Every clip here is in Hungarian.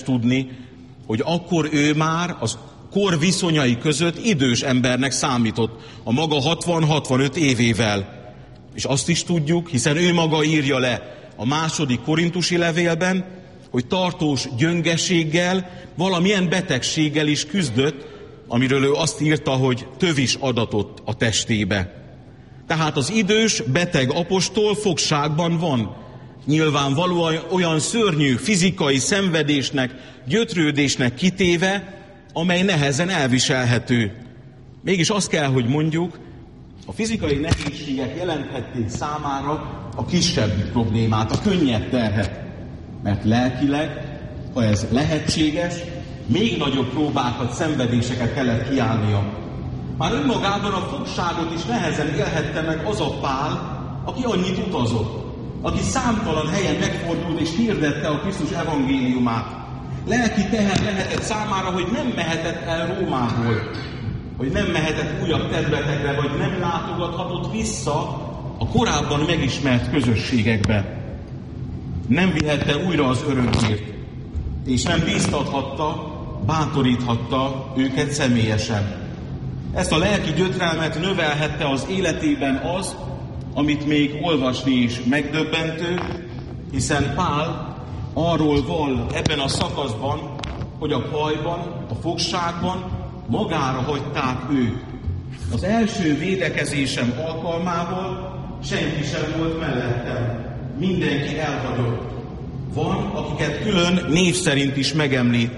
tudni, hogy akkor ő már az kor viszonyai között idős embernek számított a maga 60-65 évével. És azt is tudjuk, hiszen ő maga írja le a második korintusi levélben, hogy tartós gyöngeséggel, valamilyen betegséggel is küzdött, amiről ő azt írta, hogy tövis adatott a testébe. Tehát az idős, beteg apostol fogságban van. Nyilvánvalóan olyan szörnyű fizikai szenvedésnek, gyötrődésnek kitéve, amely nehezen elviselhető. Mégis azt kell, hogy mondjuk, a fizikai nehézségek jelenthették számára a kisebb problémát, a könnyebb terhet. Mert lelkileg, ha ez lehetséges, még nagyobb próbákat, szenvedéseket kellett kiállnia. Már önmagában a fogságot is nehezen élhette meg az a Pál, aki annyit utazott, aki számtalan helyen megfordult és hirdette a Krisztus evangéliumát. Lelki teher lehetett számára, hogy nem mehetett el Rómából, hogy nem mehetett újabb területekre, vagy nem látogathatott vissza a korábban megismert közösségekbe. Nem vihette újra az örömhírt, és nem bíztathatta, bátoríthatta őket személyesen. Ezt a lelki gyötrelmet növelhette az életében az, amit még olvasni is megdöbbentő, hiszen Pál arról val ebben a szakaszban, hogy a bajban, a fogságban magára hagyták őt. Az első védekezésem alkalmával senki sem volt mellettem. Mindenki elhagyott. Van, akiket külön név szerint is megemlít.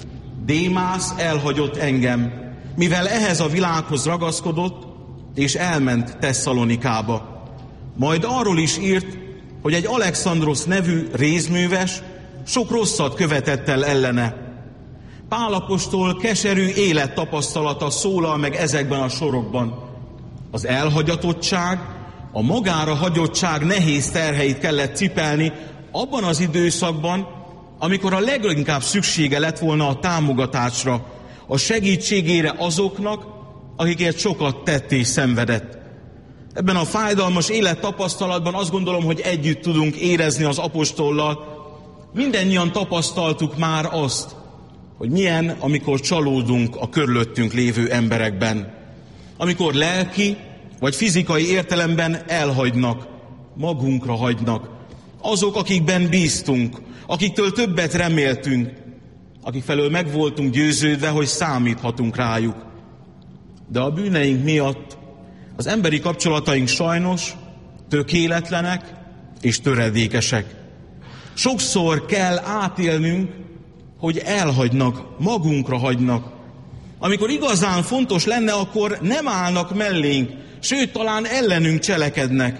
Démász elhagyott engem, mivel ehhez a világhoz ragaszkodott, és elment Tesszalonikába. Majd arról is írt, hogy egy Alexandrosz nevű rézműves sok rosszat követett el ellene. Pál apostol keserű élettapasztalata szólal meg ezekben a sorokban. Az elhagyatottság, a magára hagyottság nehéz terheit kellett cipelni abban az időszakban, amikor a leginkább szüksége lett volna a támogatásra, a segítségére azoknak, akikért sokat tett és szenvedett. Ebben a fájdalmas élettapasztalatban azt gondolom, hogy együtt tudunk érezni az apostollal. Mindennyian tapasztaltuk már azt, hogy milyen, amikor csalódunk a körülöttünk lévő emberekben. Amikor lelki vagy fizikai értelemben elhagynak, magunkra hagynak. Azok, akikben bíztunk, akiktől többet reméltünk, akik felől meg voltunk győződve, hogy számíthatunk rájuk. De a bűneink miatt az emberi kapcsolataink sajnos tökéletlenek és töredékesek. Sokszor kell átélnünk, hogy elhagynak, magunkra hagynak. Amikor igazán fontos lenne, akkor nem állnak mellénk, sőt, talán ellenünk cselekednek.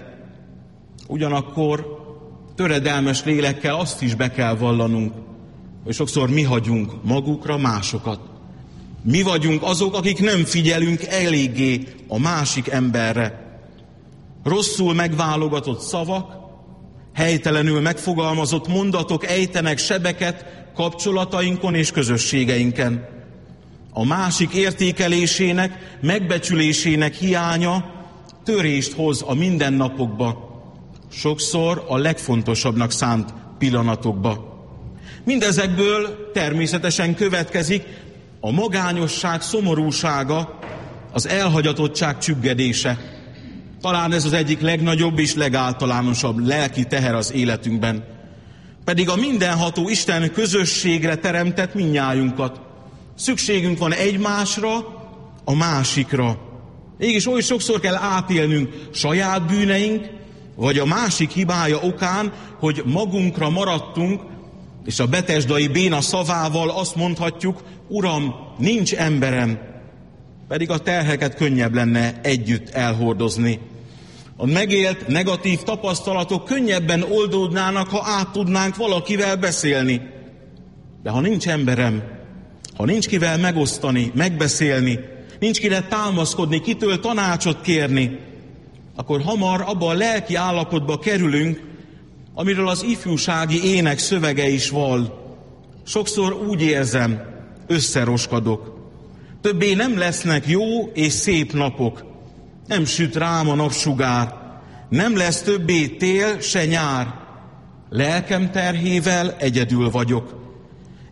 Ugyanakkor töredelmes lélekkel azt is be kell vallanunk, hogy sokszor mi hagyunk magukra másokat. Mi vagyunk azok, akik nem figyelünk eléggé a másik emberre. Rosszul megválogatott szavak, helytelenül megfogalmazott mondatok ejtenek sebeket kapcsolatainkon és közösségeinken. A másik értékelésének, megbecsülésének hiánya törést hoz a mindennapokba, sokszor a legfontosabbnak szánt pillanatokba. Mindezekből természetesen következik a magányosság szomorúsága, az elhagyatottság csüggedése. Talán ez az egyik legnagyobb és legáltalánosabb lelki teher az életünkben. Pedig a mindenható Isten közösségre teremtett mindnyájunkat. Szükségünk van egymásra, a másikra. Mégis oly sokszor kell átélnünk saját bűneink, vagy a másik hibája okán, hogy magunkra maradtunk, és a betesdai béna szavával azt mondhatjuk, Uram, nincs emberem, pedig a terheket könnyebb lenne együtt elhordozni. A megélt negatív tapasztalatok könnyebben oldódnának, ha át tudnánk valakivel beszélni. De ha nincs emberem, ha nincs kivel megosztani, megbeszélni, nincs kire támaszkodni, kitől tanácsot kérni, akkor hamar abba a lelki állapotba kerülünk, amiről az ifjúsági ének szövege is val. Sokszor úgy érzem, összeroskadok. Többé nem lesznek jó és szép napok. Nem süt rám a napsugár. Nem lesz többé tél se nyár. Lelkem terhével egyedül vagyok.